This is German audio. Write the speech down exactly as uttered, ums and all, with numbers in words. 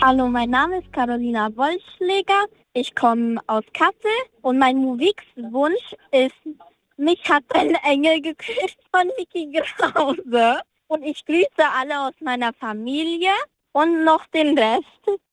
Hallo, mein Name ist Carolina Wollschläger. Ich komme aus Kassel und mein Musikwunsch ist Mich hat ein Engel geküsst von Niki Krause. Und ich grüße alle aus meiner Familie und noch den Rest.